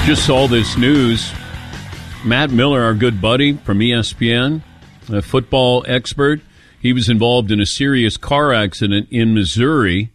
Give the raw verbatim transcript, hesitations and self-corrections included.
Just saw this news. Matt Miller, our good buddy from E S P N, a football expert, he was involved in a serious car accident in Missouri.